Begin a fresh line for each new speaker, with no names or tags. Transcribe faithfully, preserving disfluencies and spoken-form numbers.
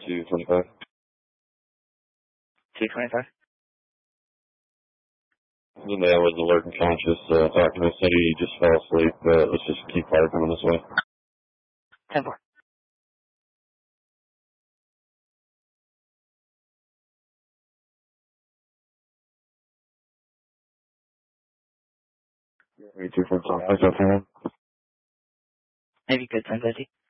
two twenty-five.
two twenty-five.
The man was alert and conscious, uh, talking to us, said he just fell asleep, but let's just keep fire coming this way.
ten four.
three two four five, is that fine?
Maybe good ten fifty.